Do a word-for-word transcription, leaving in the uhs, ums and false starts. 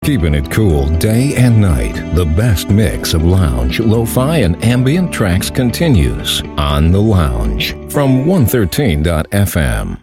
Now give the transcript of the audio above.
Keeping it cool day and night, the best mix of lounge, lo-fi, and ambient tracks continues on The Lounge from one thirteen dot f m.